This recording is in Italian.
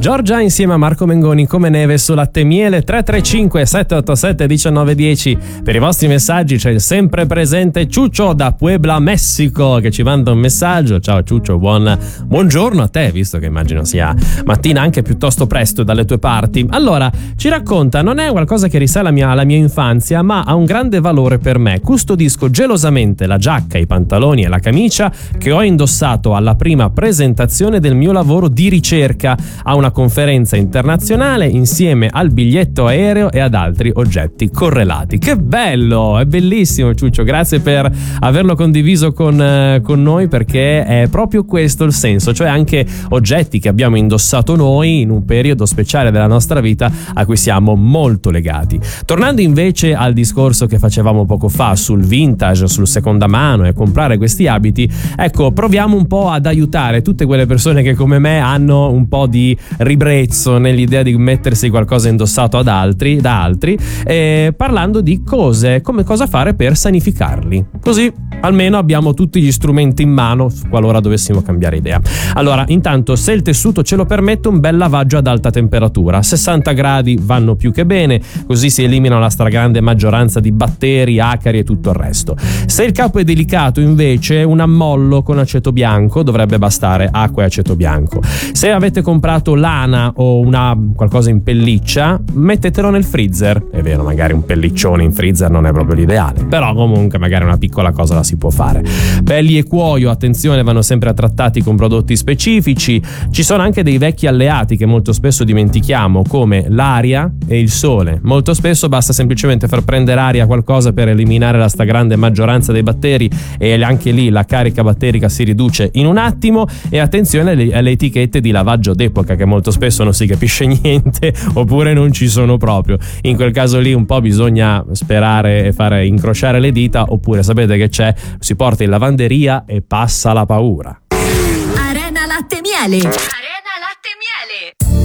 Giorgia insieme a Marco Mengoni come neve su Latte e Miele. 335 787 1910 per i vostri messaggi. C'è il sempre presente Ciuccio da Puebla, Messico, che ci manda un messaggio. Ciao Ciuccio, buongiorno a te, visto che immagino sia mattina anche piuttosto presto dalle tue parti. Allora, ci racconta: non è qualcosa che risale alla mia infanzia, ma ha un grande valore per me. Custodisco gelosamente la giacca, i pantaloni e la camicia che ho indossato alla prima presentazione del mio lavoro di ricerca a una conferenza internazionale, insieme al biglietto aereo e ad altri oggetti correlati. Che bello, è bellissimo Ciuccio, grazie per averlo condiviso con noi, perché è proprio questo il senso, cioè anche oggetti che abbiamo indossato noi in un periodo speciale della nostra vita a cui siamo molto legati. Tornando invece al discorso che facevamo poco fa sul vintage, sul seconda mano e comprare questi abiti, ecco, proviamo un po' ad aiutare tutte quelle persone che come me hanno un po' di ribrezzo nell'idea di mettersi qualcosa indossato da altri, parlando di come cosa fare per sanificarli, così almeno abbiamo tutti gli strumenti in mano qualora dovessimo cambiare idea. Allora, intanto, se il tessuto ce lo permette, un bel lavaggio ad alta temperatura, 60 gradi vanno più che bene, così si eliminano la stragrande maggioranza di batteri, acari e tutto il resto. Se il capo è delicato, invece, un ammollo con aceto bianco dovrebbe bastare, acqua e aceto bianco. Se avete comprato lana o qualcosa in pelliccia, mettetelo nel freezer. È vero, magari un pelliccione in freezer non è proprio l'ideale, però comunque magari una piccola cosa la si può fare. Pelli e cuoio, attenzione, vanno sempre trattati con prodotti specifici. Ci sono anche dei vecchi alleati che molto spesso dimentichiamo, come l'aria e il sole. Molto spesso basta semplicemente far prendere aria a qualcosa per eliminare la stragrande maggioranza dei batteri, e anche lì la carica batterica si riduce in un attimo. E attenzione alle etichette di lavaggio d'epoca, che molto spesso non si capisce niente oppure non ci sono proprio. In quel caso lì un po' bisogna sperare e fare incrociare le dita, oppure sapete che c'è, si porta in lavanderia e passa la paura. Arena Latte e Miele.